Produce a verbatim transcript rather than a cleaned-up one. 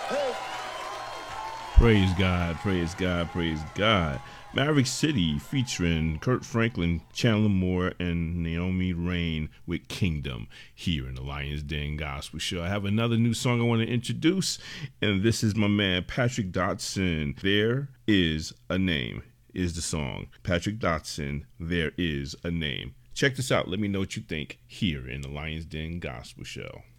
Praise God, praise God, praise God. Maverick City featuring Kurt Franklin, Chandler Moore, and Naomi Rain with Kingdom here in the Lions Den Gospel Show. I have another new song I want to introduce, and this is my man Patrick Dotson. There Is a Name is the song. Patrick Dotson, There Is a Name. Check this out. Let me know what you think here in the Lions Den Gospel Show.